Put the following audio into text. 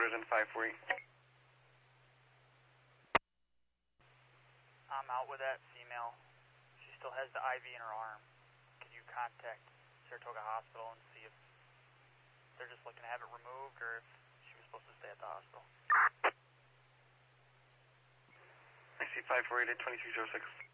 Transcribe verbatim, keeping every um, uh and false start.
orders in five forty. I'm out with that female. She still has the I V in her arm. Can you contact Saratoga Hospital and see if they're just looking to have it removed or if she was supposed to stay at the hospital? I see five forty to twenty-six oh six.